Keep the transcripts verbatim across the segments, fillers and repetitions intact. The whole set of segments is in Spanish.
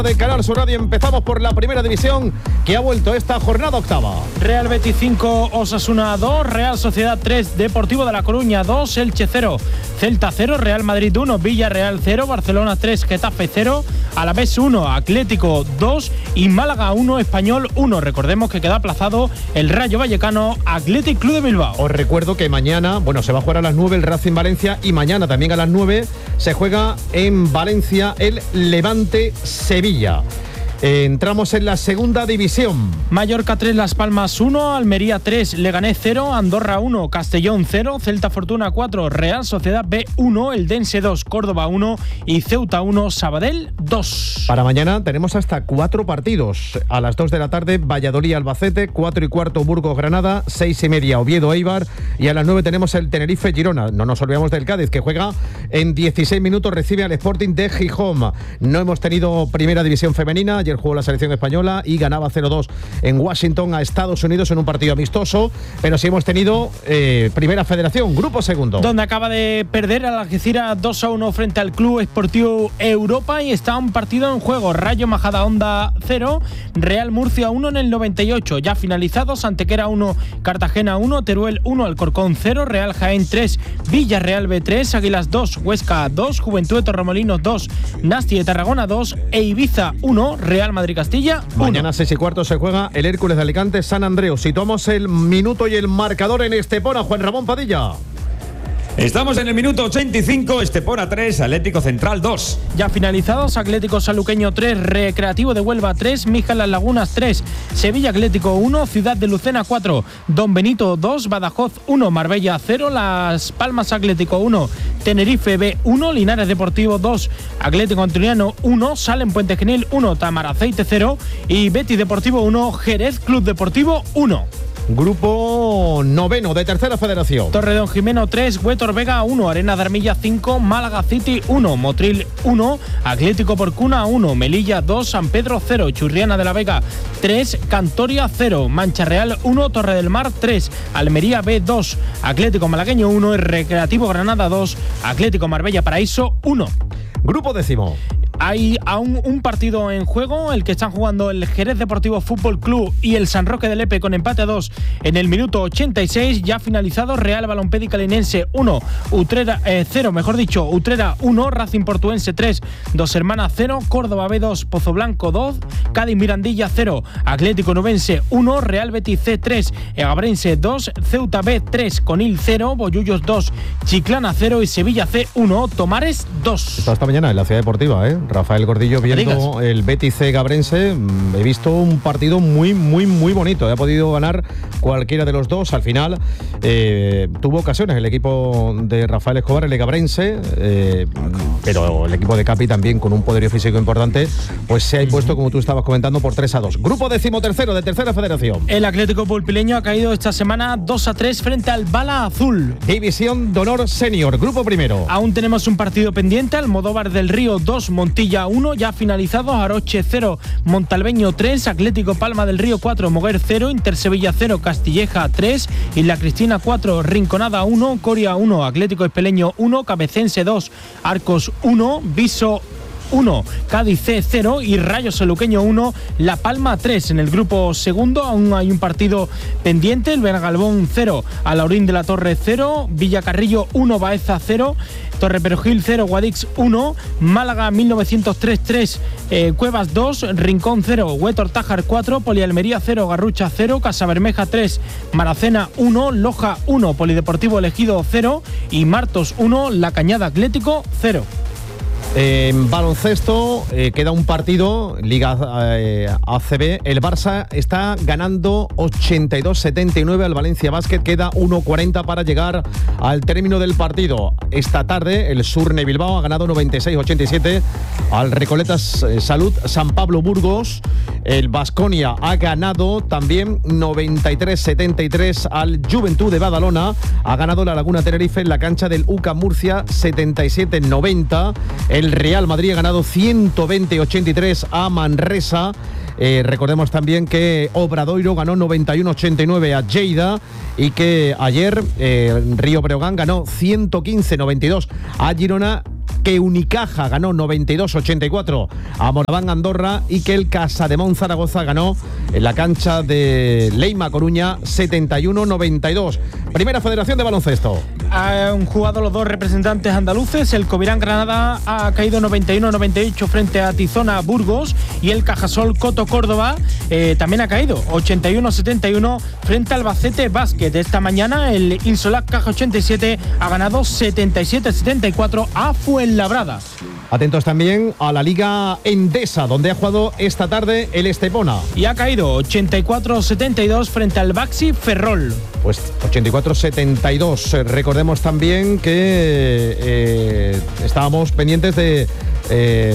De Canal Sur Radio empezamos por la primera división que ha vuelto esta jornada octava. Real Betis cinco, Osasuna dos, Real Sociedad tres, Deportivo de La Coruña dos, Elche cero, Celta cero, Real Madrid uno, Villarreal cero, Barcelona tres, Getafe cero, Alavés uno, Atlético dos y Málaga uno, Español uno. Recordemos que queda aplazado el Rayo Vallecano Athletic Club de Bilbao. Os recuerdo que mañana, bueno, se va a jugar a las nueve el Racing Valencia y mañana también a las nueve se juega en Valencia el Levante Sevilla. Eh, entramos en la segunda división. Mallorca tres, Las Palmas uno, Almería tres, Leganés cero, Andorra uno, Castellón cero, Celta Fortuna cuatro, Real Sociedad B uno, Eldense dos, Córdoba uno y Ceuta uno, Sabadell dos. Para mañana tenemos hasta cuatro partidos. A las dos de la tarde, Valladolid Albacete, cuatro y cuarto Burgos Granada, seis y media Oviedo Eibar y a las nueve tenemos el Tenerife Girona. No nos olvidamos del Cádiz, que juega en dieciséis minutos, recibe al Sporting de Gijón. No hemos tenido primera división femenina. Ayer jugó la selección española y ganaba cero dos en Washington a Estados Unidos en un partido amistoso, pero sí hemos tenido eh, primera federación, grupo segundo, donde acaba de perder al Algeciras dos a uno frente al Club Esportivo Europa y está un partido en juego. Rayo Majadahonda cero, Real Murcia uno en el noventa y ocho, ya finalizados: Antequera uno, Cartagena uno, Teruel uno, Alcorcón cero, Real Jaén tres, Villarreal B tres, Águilas dos, Huesca dos, Juventud de Torremolinos dos, Nasti de Tarragona dos e Ibiza uno, Real Madrid Castilla uno. Mañana seis y cuarto se juega el Hércules de Alicante San Andreu. Situamos el minuto y el marcador en Estepona. Juan Ramón Padilla. Estamos en el minuto ochenta y cinco, Estepona tres, Atlético Central dos. Ya finalizados: Atlético Saluqueño tres, Recreativo de Huelva tres, Mijas Las Lagunas tres, Sevilla Atlético uno, Ciudad de Lucena cuatro, Don Benito dos, Badajoz uno, Marbella cero, Las Palmas Atlético uno, Tenerife B uno, Linares Deportivo dos, Atlético Antoniano uno, Salem Puente Genil uno, Tamaraceite cero y Betis Deportivo uno, Jerez Club Deportivo uno. Grupo noveno de tercera federación. Torredón Jimeno tres, Huétor Vega uno, Arena de Armilla cinco, Málaga City uno, Motril uno, Atlético Porcuna uno, Melilla dos, San Pedro cero, Churriana de la Vega tres, Cantoria cero, Mancha Real uno, Torre del Mar tres, Almería B dos, Atlético Malagueño uno, Recreativo Granada dos, Atlético Marbella Paraíso uno. Grupo décimo. Hay aún un partido en juego, el que están jugando el Jerez Deportivo Fútbol Club y el San Roque de Lepe con empate a dos en el minuto ochenta y seis, ya finalizado. Real Balompédica Linense uno, Utrera eh, cero, mejor dicho, Utrera uno, Racing Portuense tres, Dos Hermanas cero, Córdoba B dos, Pozo Blanco dos, Cádiz Mirandilla cero, Atlético Nubense uno, Real Betis C tres, Egabrense dos, Ceuta B tres, Conil cero, Bollullos dos, Chiclana cero y Sevilla C uno, Tomares dos. Esto esta mañana en la Ciudad Deportiva, ¿eh? Rafael Gordillo viendo el Betis C Gabrense. He visto un partido muy, muy, muy bonito. Ha podido ganar cualquiera de los dos. Al final eh, tuvo ocasiones el equipo de Rafael Escobar, el Gabrense, eh, pero el equipo de Capi también con un poderío físico importante, pues se ha impuesto, como tú estabas comentando, por tres a dos. Grupo decimotercero de tercera federación. El Atlético Pulpileño ha caído esta semana dos a tres frente al Bala Azul. División de Honor Senior, grupo primero. Aún tenemos un partido pendiente: Almodóvar del Río dos, Montilla uno, ya finalizado. Aroche cero, Montalbeño tres, Atlético Palma del Río cuatro, Moguer cero, Intersevilla cero, Castilleja tres, Isla Cristina cuatro, Rinconada uno, Coria uno, Atlético Espeleño uno, Cabecense dos, Arcos uno, Viso uno, Cádiz C cero y Rayo Saluqueño uno, La Palma tres. En el grupo segundo aún hay un partido pendiente: el Benagalbón cero, Alaurín de la Torre cero, Villacarrillo uno, Baeza cero, Torreperojil cero, Guadix uno, Málaga mil novecientos tres tres, eh, Cuevas dos, Rincón cero, Huétor Tájar cuatro, Polialmería cero, Garrucha cero, Casabermeja tres, Maracena uno, Loja uno, Polideportivo Elegido cero y Martos uno, La Cañada Atlético cero. En baloncesto eh, queda un partido, Liga eh, A C B. El Barça está ganando ochenta y dos setenta y nueve al Valencia Basket. Queda uno cuarenta para llegar al término del partido. Esta tarde el Surne Bilbao ha ganado noventa y seis ochenta y siete al Recoletas eh, Salud San Pablo Burgos. El Baskonia ha ganado también noventa y tres setenta y tres al Juventud de Badalona. Ha ganado la Laguna Tenerife en la cancha del U C A Murcia setenta y siete noventa. El Real Madrid ha ganado ciento veinte ochenta y tres a Manresa. Eh, recordemos también que Obradoiro ganó noventa y uno ochenta y nueve a Lleida y que ayer eh, Río Breogán ganó ciento quince noventa y dos a Girona. que Unicaja ganó noventa y dos ochenta y cuatro a Moraván Andorra y que el Casademón Zaragoza ganó en la cancha de Leima Coruña setenta y uno noventa y dos. Primera Federación de Baloncesto. Han jugado los dos representantes andaluces. El Covirán Granada ha caído noventa y uno noventa y ocho frente a Tizona Burgos y el Cajasol Coto Córdoba eh, también ha caído ochenta y uno setenta y uno frente al Albacete Basket. Esta mañana el Insolac Caja ochenta y siete ha ganado setenta y siete setenta y cuatro a Fuenlabrada. Atentos también a la Liga Endesa, donde ha jugado esta tarde el Estepona. Y ha caído ochenta y cuatro setenta y dos frente al Baxi Ferrol. Pues ochenta y cuatro setenta y dos. Recordemos también que eh, estábamos pendientes de eh,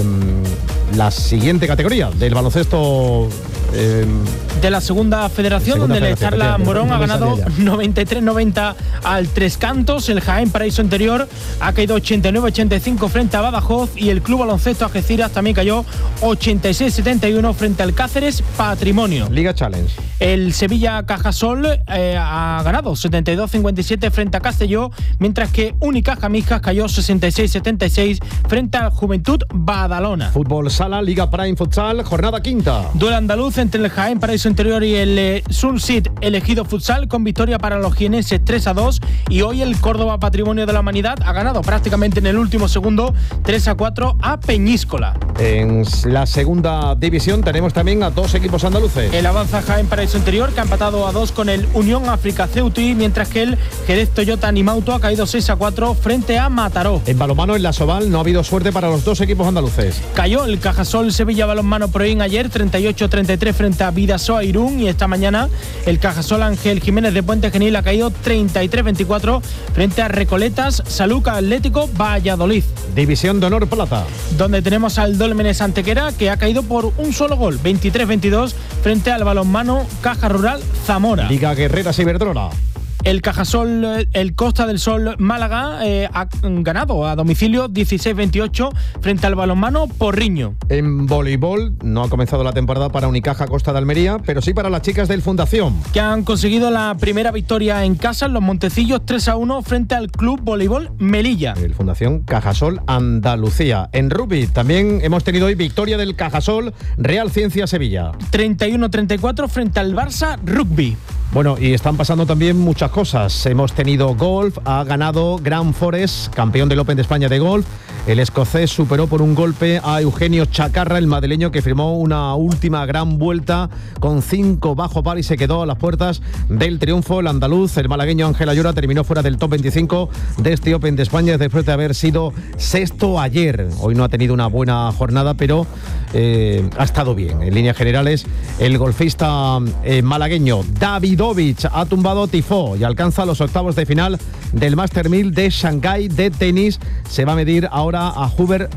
la siguiente categoría del baloncesto. Eh, de la segunda federación, segunda donde el Charla Morón ha ganado noventa y tres noventa al Tres Cantos. El Jaén Paraíso Interior ha caído ochenta y nueve ochenta y cinco frente a Badajoz y el Club Baloncesto Algeciras también cayó ochenta y seis setenta y uno frente al Cáceres Patrimonio. Liga Challenge. El Sevilla Cajasol eh, ha ganado setenta y dos cincuenta y siete frente a Castelló, mientras que Unicaja Mijas cayó sesenta y seis setenta y seis frente al Juventud Badalona. Fútbol Sala, Liga Prime Futsal, jornada quinta. Duelo andaluz entre el Jaén Paraíso Interior y el eh, Sunsit Elegido Futsal, con victoria para los jienenses tres a dos, y hoy el Córdoba Patrimonio de la Humanidad ha ganado prácticamente en el último segundo tres a cuatro a Peñíscola. En la segunda división tenemos también a dos equipos andaluces. El Avanza Jaén Paraíso Interior, que ha empatado a dos con el Unión África Ceuti, mientras que el Jerez Toyota Nimauto ha caído seis a cuatro frente a Mataró. En balonmano, en la Soval, no ha habido suerte para los dos equipos andaluces. Cayó el Cajasol Sevilla Balonmano Proin ayer treinta y ocho treinta y tres frente a Vidasoa Irún, y esta mañana el Cajasol Ángel Jiménez de Puente Genil ha caído treinta y tres veinticuatro frente a Recoletas Saluca Atlético Valladolid. División de Honor Plata, donde tenemos al Dólmenes Antequera, que ha caído por un solo gol, veintitrés veintidós frente al balonmano Caja Rural Zamora. Liga Guerreras Iberdrola. El Cajasol, el Costa del Sol Málaga eh, ha ganado a domicilio dieciséis veintiocho frente al balonmano Porriño. En voleibol no ha comenzado la temporada para Unicaja Costa de Almería, pero sí para las chicas del Fundación, que han conseguido la primera victoria en casa en Los Montecillos tres a uno frente al Club Voleibol Melilla. El Fundación Cajasol Andalucía. En rugby también hemos tenido hoy victoria del Cajasol Real Ciencia Sevilla. treinta y uno treinta y cuatro frente al Barça Rugby. Bueno, y están pasando también muchas cosas. Hemos tenido golf, ha ganado Gran Forest, campeón del Open de España de golf. El escocés superó por un golpe a Eugenio Chacarra, el madrileño, que firmó una última gran vuelta con cinco bajo par y se quedó a las puertas del triunfo. El andaluz, el malagueño Ángel Ayora, terminó fuera del top veinticinco de este Open de España después de haber sido sexto ayer. Hoy no ha tenido una buena jornada, pero eh, ha estado bien. En líneas generales, el golfista eh, malagueño Davidovich ha tumbado Tifó y alcanza los octavos de final del Master mil de Shanghái de tenis. Se va a medir ahora a Hubert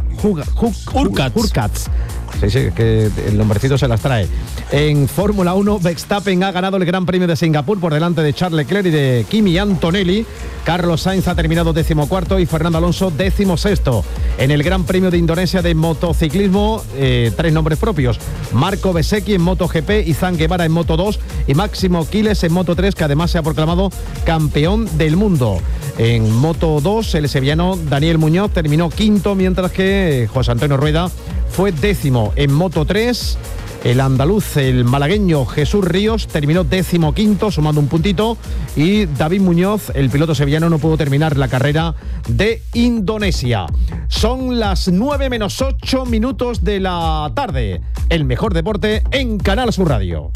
Hurkacz. Sí, sí, que el nombrecito se las trae. En Fórmula uno, Verstappen ha ganado el Gran Premio de Singapur por delante de Charles Leclerc y de Kimi Antonelli. Carlos Sainz ha terminado decimocuarto y Fernando Alonso decimosexto. En el Gran Premio de Indonesia de motociclismo, eh, tres nombres propios: Marco Bezzecchi en MotoGP, Izan Guevara en Moto dos y Máximo Quiles en Moto tres, que además se ha proclamado campeón del mundo. En Moto dos, el sevillano Daniel Muñoz terminó quinto, mientras que José Antonio Rueda fue décimo. En Moto tres, el andaluz, el malagueño Jesús Ríos, terminó décimo quinto, sumando un puntito, y David Muñoz, el piloto sevillano, no pudo terminar la carrera de Indonesia. Son las nueve menos ocho minutos de la tarde. El mejor deporte en Canal Sur Radio.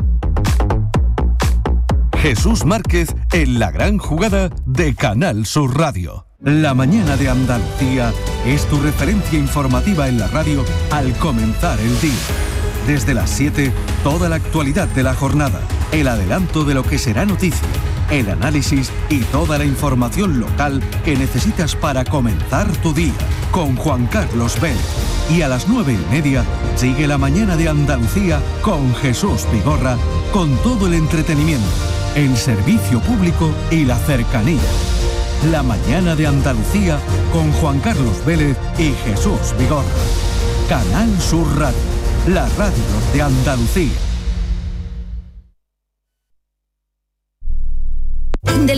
Jesús Márquez en la gran jugada de Canal Sur Radio. La mañana de Andalucía es tu referencia informativa en la radio al comenzar el día. Desde las siete, toda la actualidad de la jornada, el adelanto de lo que será noticia, el análisis y toda la información local que necesitas para comenzar tu día, con Juan Carlos Vélez. Y a las nueve y media, sigue la mañana de Andalucía con Jesús Vigorra, con todo el entretenimiento, el servicio público y la cercanía. La mañana de Andalucía con Juan Carlos Vélez y Jesús Vigorra. Canal Sur Radio, la radio de Andalucía. Del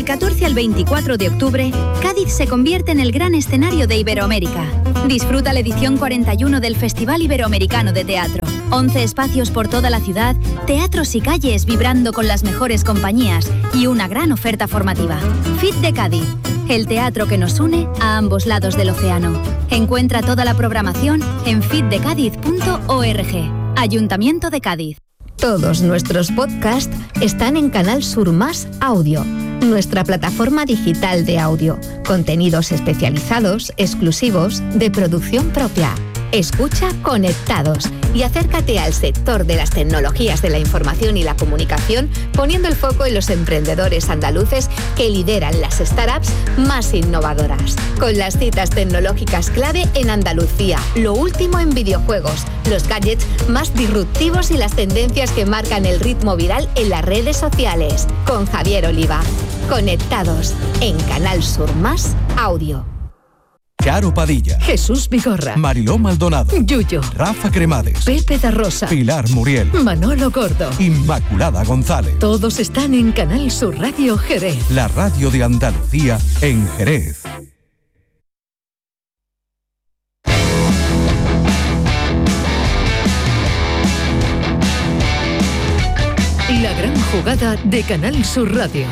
catorce al veinticuatro de octubre, Cádiz se convierte en el gran escenario de Iberoamérica. Disfruta la edición cuarenta y uno del Festival Iberoamericano de Teatro. once espacios por toda la ciudad, teatros y calles vibrando con las mejores compañías y una gran oferta formativa. F I T de Cádiz, el teatro que nos une a ambos lados del océano. Encuentra toda la programación en fitdecadiz punto org. Ayuntamiento de Cádiz. Todos nuestros podcasts están en Canal Sur Más Audio, nuestra plataforma digital de audio. Contenidos especializados, exclusivos, de producción propia. Escucha Conectados y acércate al sector de las tecnologías de la información y la comunicación, poniendo el foco en los emprendedores andaluces que lideran las startups más innovadoras. Con las citas tecnológicas clave en Andalucía, lo último en videojuegos, los gadgets más disruptivos y las tendencias que marcan el ritmo viral en las redes sociales. Con Javier Oliva. Conectados en Canal Sur Más Audio. Charo Padilla, Jesús Vigorra, Mariló Maldonado, Yuyo, Rafa Cremades, Pepe da Rosa, Pilar Muriel, Manolo Gordo. Inmaculada González. Todos están en Canal Sur Radio Jerez. La radio de Andalucía en Jerez. La gran jugada de Canal Sur Radio.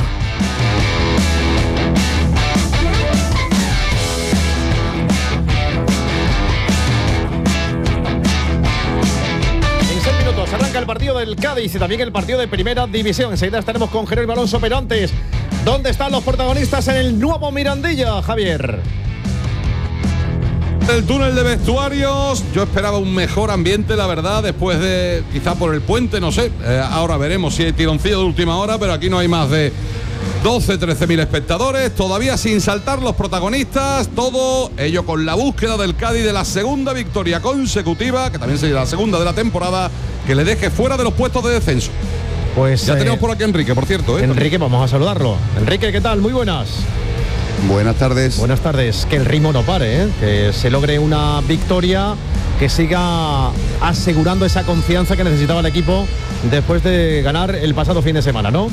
Arranca el partido del Cádiz y también el partido de Primera División. Enseguida estaremos con Jerónimo Alonso, pero antes, ¿dónde están los protagonistas en el nuevo Mirandilla, Javier? El túnel de vestuarios, yo esperaba un mejor ambiente, la verdad, después de, quizá por el puente, no sé, eh, ahora veremos si hay tironcillo de última hora, pero aquí no hay más de doce, trece mil espectadores, todavía sin saltar los protagonistas, todo ello con la búsqueda del Cádiz de la segunda victoria consecutiva, que también sería la segunda de la temporada, que le deje fuera de los puestos de descenso. Pues ya eh, tenemos por aquí a Enrique, por cierto. ¿eh? Enrique, vamos a saludarlo. Enrique, ¿qué tal? Muy buenas. Buenas tardes. Buenas tardes. Que el ritmo no pare, ¿eh? Que se logre una victoria que siga asegurando esa confianza que necesitaba el equipo después de ganar el pasado fin de semana, ¿no?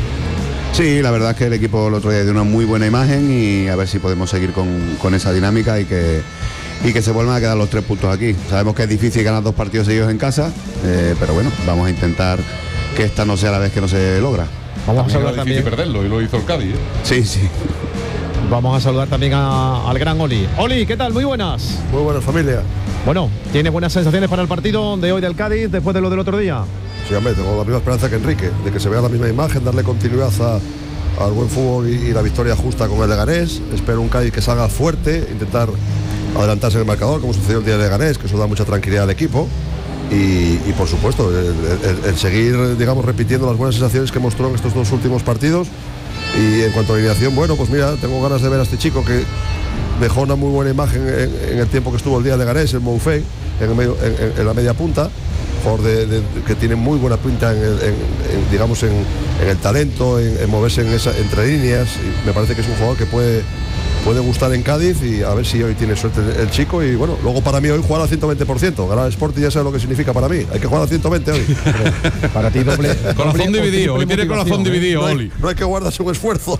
Sí, la verdad es que el equipo el otro día dio una muy buena imagen y a ver si podemos seguir con, con esa dinámica y que, y que se vuelvan a quedar los tres puntos aquí. Sabemos que es difícil ganar dos partidos seguidos en casa, eh, pero bueno, vamos a intentar que esta no sea la vez que no se logra. Vamos a saludar también. Era difícil perderlo y lo hizo el Cádiz. ¿eh? Sí, sí. Vamos a saludar también a, al gran Oli. Oli, ¿qué tal? Muy buenas. Muy buenas, familia. Bueno, ¿tiene buenas sensaciones para el partido de hoy del Cádiz después de lo del otro día? Sí, hombre, tengo la misma esperanza que Enrique, de que se vea la misma imagen, darle continuidad a, al buen fútbol y, y la victoria justa con el Leganés. Espero un Cádiz que salga fuerte, intentar adelantarse en el marcador, como sucedió el día de Leganés, que eso da mucha tranquilidad al equipo. Y, y por supuesto, el, el, el seguir, digamos, repitiendo las buenas sensaciones que mostró en estos dos últimos partidos. Y en cuanto a alineación, bueno, pues mira, tengo ganas de ver a este chico que dejó una muy buena imagen en, en el tiempo que estuvo el día de Leganés, en Moufei, en, el medio, en, en la media punta. Jugador de, de, que tiene muy buena pinta en, el, en, en digamos en, en el talento, en, en moverse en esa, entre líneas, y me parece que es un jugador que puede, puede gustar en Cádiz y a ver si hoy tiene suerte el chico. Y bueno, luego para mí hoy jugar al ciento veinte por ciento, ganar el Sporting ya sabe lo que significa para mí, hay que jugar al ciento veinte hoy. Pero para ti doble, corazón dividido, hoy tiene corazón ¿eh? dividido, no hay, Oli. No hay que guardarse un esfuerzo.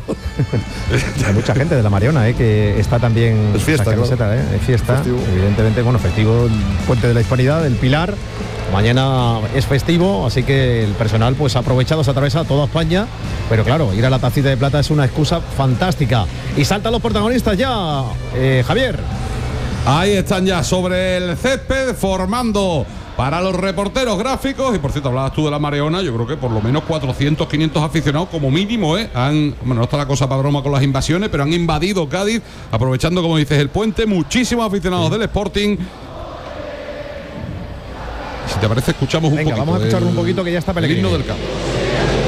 Hay mucha gente de la Mariona, ¿eh? Que está también es fiesta, camiseta, claro. ¿eh? Es fiesta, Festivo. Evidentemente, bueno, festivo, Puente de la Hispanidad, del Pilar. Mañana es festivo, así que el personal pues ha aprovechado, se atraviesa toda España, pero claro, ir a la Tacita de Plata es una excusa fantástica. Y saltan los protagonistas ya, eh, Javier. Ahí están ya sobre el césped formando para los reporteros gráficos. Y por cierto, hablabas tú de la Mareona, yo creo que por lo menos cuatrocientos, quinientos aficionados como mínimo, ¿eh? Han, bueno, no está la cosa para broma con las invasiones, pero han invadido Cádiz, aprovechando, como dices, el puente. Muchísimos aficionados del Sporting. Si te parece, escuchamos un Venga, poquito. vamos a escuchar el, un poquito que ya está Pellegrini. el himno del campo.